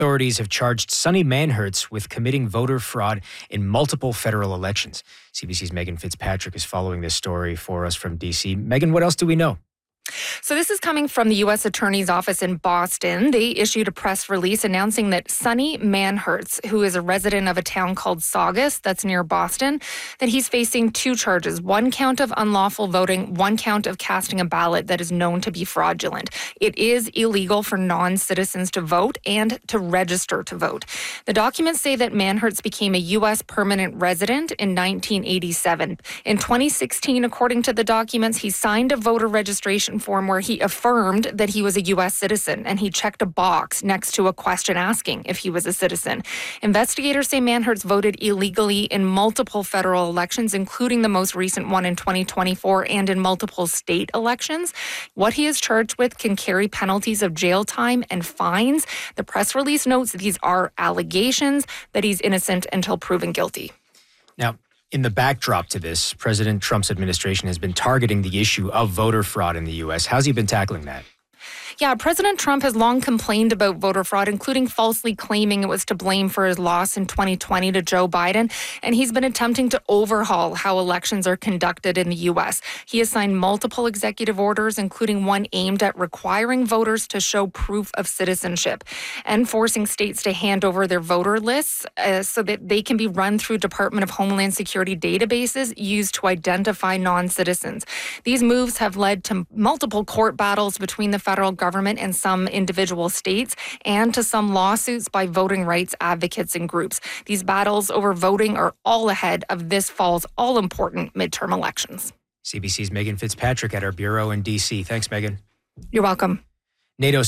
Authorities have charged Sonny Manhertz with committing voter fraud in multiple federal elections. CBC's Megan Fitzpatrick is following this story for us from D.C. Megan, what else do we know? So this is coming from the U.S. Attorney's Office in Boston. They issued a press release announcing that Sonny Manhertz, who is a resident of a town called Saugus that's near Boston, that he's facing 2 charges, 1 count of unlawful voting, 1 count of casting a ballot that is known to be fraudulent. It is illegal for non-citizens to vote and to register to vote. The documents say that Manhertz became a U.S. permanent resident in 1987. In 2016, according to the documents, he signed a voter registration form where he affirmed that he was a U.S. citizen, and he checked a box next to a question asking if he was a citizen. Investigators say Manhertz voted illegally in multiple federal elections, including the most recent one in 2024, and in multiple state elections. What he is charged with can carry penalties of jail time and fines. The press release notes these are allegations, that he's innocent until proven guilty. Now, in the backdrop to this, President Trump's administration has been targeting the issue of voter fraud in the U.S. How's he been tackling that? Yeah, President Trump has long complained about voter fraud, including falsely claiming it was to blame for his loss in 2020 to Joe Biden. And he's been attempting to overhaul how elections are conducted in the U.S. He has signed multiple executive orders, including one aimed at requiring voters to show proof of citizenship and forcing states to hand over their voter lists so that they can be run through Department of Homeland Security databases used to identify non-citizens. These moves have led to multiple court battles between the federal government and some individual states, and to some lawsuits by voting rights advocates and groups. These battles over voting are all ahead of this fall's all-important midterm elections. CBC's Megan Fitzpatrick at our bureau in D.C. Thanks, Megan. You're welcome. NATO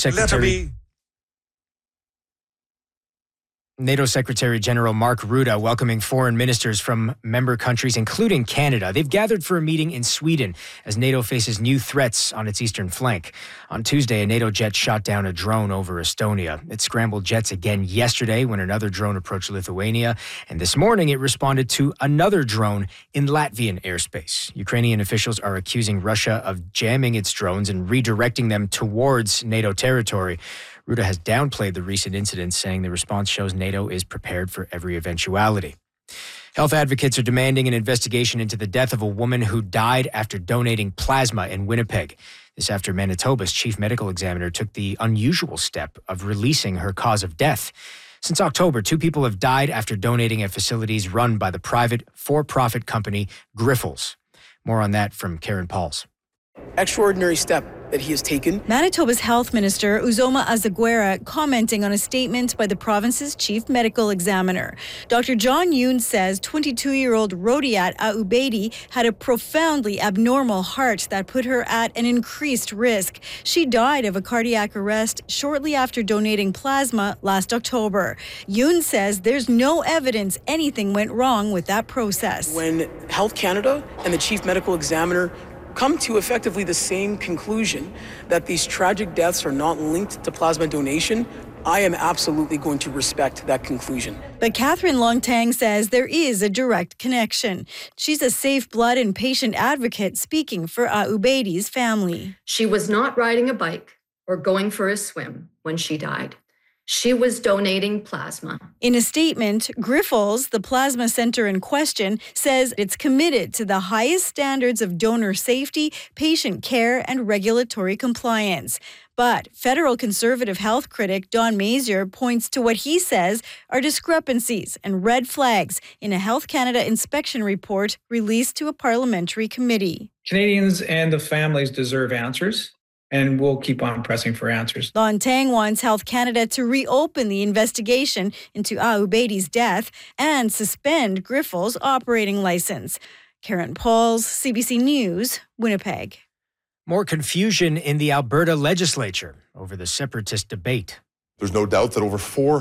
Secretary General Mark Rutte welcoming foreign ministers from member countries, including Canada. They've gathered for a meeting in Sweden as NATO faces new threats on its eastern flank. On Tuesday, a NATO jet shot down a drone over Estonia. It scrambled jets again yesterday when another drone approached Lithuania. And this morning, it responded to another drone in Latvian airspace. Ukrainian officials are accusing Russia of jamming its drones and redirecting them towards NATO territory. Rutte has downplayed the recent incidents, saying the response shows NATO is prepared for every eventuality. Health advocates are demanding an investigation into the death of a woman who died after donating plasma in Winnipeg. This after Manitoba's chief medical examiner took the unusual step of releasing her cause of death. Since October, 2 people have died after donating at facilities run by the private for-profit company Grifols. More on that from Karen Pauls. Extraordinary step that he has taken. Manitoba's Health Minister Uzoma Azaguera commenting on a statement by the province's chief medical examiner. Dr. John Yoon says 22-year-old Rodiat Aubeidi had a profoundly abnormal heart that put her at an increased risk. She died of a cardiac arrest shortly after donating plasma last October. Yoon says there's no evidence anything went wrong with that process. When Health Canada and the chief medical examiner come to effectively the same conclusion that these tragic deaths are not linked to plasma donation, I am absolutely going to respect that conclusion. But Catherine Longtang says there is a direct connection. She's a safe blood and patient advocate speaking for Aubeidi's family. She was not riding a bike or going for a swim when she died. She was donating plasma. In a statement, Grifols, the plasma center in question, says it's committed to the highest standards of donor safety, patient care, and regulatory compliance. But federal conservative health critic Don Mazier points to what he says are discrepancies and red flags in a Health Canada inspection report released to a parliamentary committee. Canadians and the families deserve answers, and we'll keep on pressing for answers. Longtang wants Health Canada to reopen the investigation into Aubeidi's death and suspend Grifols' operating license. Karen Pauls, CBC News, Winnipeg. More confusion in the Alberta legislature over the separatist debate. There's no doubt that over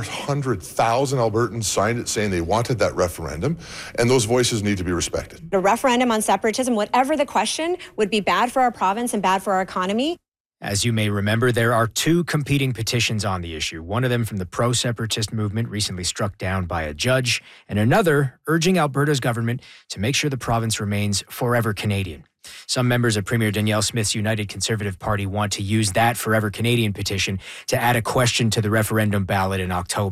400,000 Albertans signed it saying they wanted that referendum, and those voices need to be respected. A referendum on separatism, whatever the question, would be bad for our province and bad for our economy. As you may remember, there are 2 competing petitions on the issue. One of them from the pro-separatist movement, recently struck down by a judge, and another urging Alberta's government to make sure the province remains forever Canadian. Some members of Premier Danielle Smith's United Conservative Party want to use that Forever Canadian petition to add a question to the referendum ballot in October.